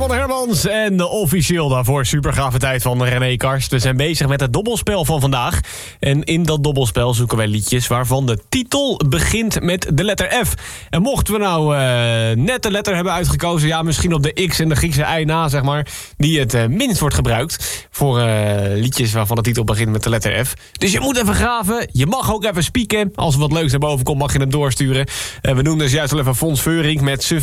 Herman Hermans en officieel daarvoor supergave tijd van René Karst. We zijn bezig met het dobbelspel van vandaag. En in dat dobbelspel zoeken wij liedjes waarvan de titel begint met de letter F. En mochten we nou net de letter hebben uitgekozen, ja, misschien op de X en de Griekse Y na, zeg maar, die het minst wordt gebruikt voor liedjes waarvan de titel begint met de letter F. Dus je moet even graven. Je mag ook even spieken. Als er wat leuks naar boven komt, mag je hem doorsturen. We noemen dus juist al even Fons Veurink met